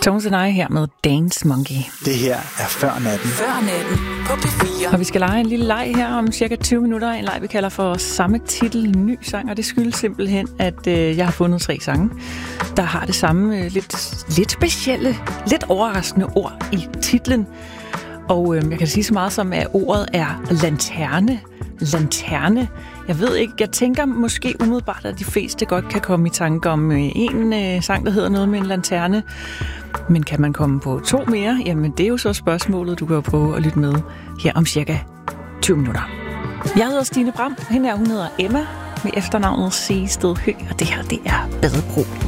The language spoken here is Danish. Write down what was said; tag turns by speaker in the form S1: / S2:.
S1: Tones and I her med Dance Monkey.
S2: Det her er Før Natten.
S3: Før Natten på P4.
S1: Og vi skal lege en lille leg her om cirka 20 minutter. En leg, vi kalder for samme titel, ny sang. Og det skyldes simpelthen, at jeg har fundet 3 sange, der har det samme lidt specielle, lidt overraskende ord i titlen. Og jeg kan sige så meget som, at ordet er lanterne. Lanterne. Jeg ved ikke, jeg tænker måske umiddelbart, at de fleste godt kan komme i tanke om en sang, der hedder noget med en lanterne. Men kan man komme på 2 mere? Jamen, det er jo så spørgsmålet, du kan jo prøve at lytte med her om cirka 20 minutter. Jeg hedder Stine Bram, og hun hedder Emma med efternavnet Seested Høgh, og det her, det er Badebro.